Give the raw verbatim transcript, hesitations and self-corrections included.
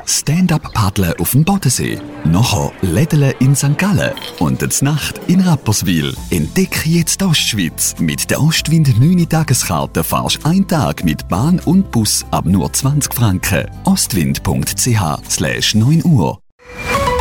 Stand-up-Paddeln auf dem Bodensee. Nachher Lädeln in Sankt Gallen. Und die Nacht in Rapperswil. Entdecke jetzt die Ostschweiz. Mit der Ostwind neun Tageskarte fahrst du einen Tag mit Bahn und Bus ab nur zwanzig Franken. ostwind punkt c h slash neun Uhr